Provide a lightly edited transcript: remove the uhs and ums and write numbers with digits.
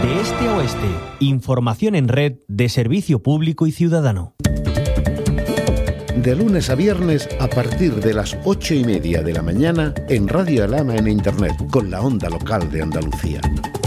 De este a oeste, información en red de servicio público y ciudadano. De lunes a viernes a partir de las 8:30 de la mañana en Radio Alhama en Internet con la onda local de Andalucía.